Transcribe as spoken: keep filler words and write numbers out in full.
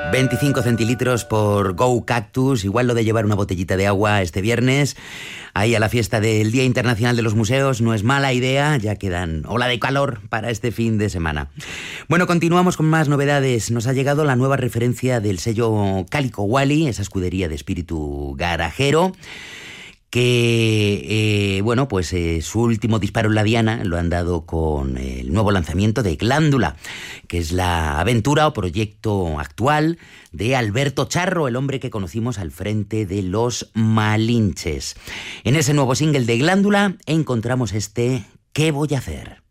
veinticinco centilitros por Go Cactus, igual lo de llevar una botellita de agua este viernes ahí a la fiesta del Día Internacional de los Museos no es mala idea, ya quedan ola de calor para este fin de semana. Bueno, continuamos con más novedades. Nos ha llegado la nueva referencia del sello Calico Wally, esa escudería de espíritu garajero, que, eh, bueno, pues eh, su último disparo en la diana lo han dado con el nuevo lanzamiento de Glándula, que es la aventura o proyecto actual de Alberto Charro, el hombre que conocimos al frente de los Malinches. En ese nuevo single de Glándula encontramos este ¿Qué voy a hacer?